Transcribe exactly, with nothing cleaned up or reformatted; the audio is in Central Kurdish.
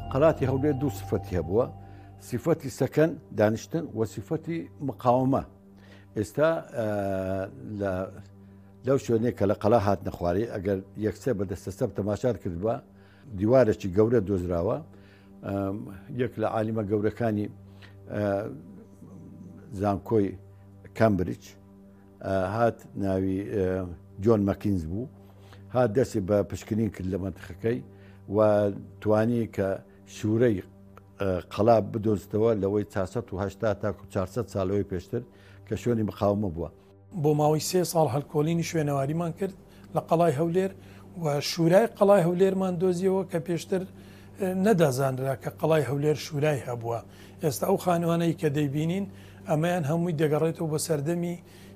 قەڵاتی هەولێر دوو سفەتی هەبووە، سفەتی سەکەن دانیشتن و سفەتی مقاومە. ئێستا لەو شوێنێک کە لە قەڵا هات نەخواری ئەگەر یەکسەر بەدەستە سەب تەماشات کردووە دیوارێکی گەورە دۆزراوە، یەک لە عالیمە گەورەکانی زانکۆی کامبریج هات ناوی جۆن مەکینز بوو، هات دەستی بە پشکنین کرد لە مەنتیقەکەی و توانی کە شوورەی قەڵا بدۆزتەوە لەوەی چارسەد و هەشتا تاکو چارسەد ساڵەوەی پێشتر کە شوێنی مقاومە بووە. بۆ ماوەی سێ ساڵ هەلکۆلینی شوێنەواریمان کرد لە قەڵای هەولێر و شوورای قەڵای هەولێرمان دۆزیەوە کە پێشتر نەدازانرا کە قەڵای هەولێر شوورای هەبووە. ئێستا ئەو خانوانەی کە دەیبینین ئەمەیان هەمووی دەگەڕێتەوە بە سەردەمی